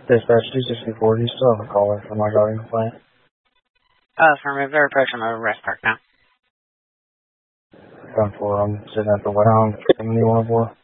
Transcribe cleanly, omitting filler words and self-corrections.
Dispatch 264, do you still have a caller for my guarding complaint? Affirmative, they're approaching the rest park now. Gun 4, I'm sitting at the warehouse. Anyone for?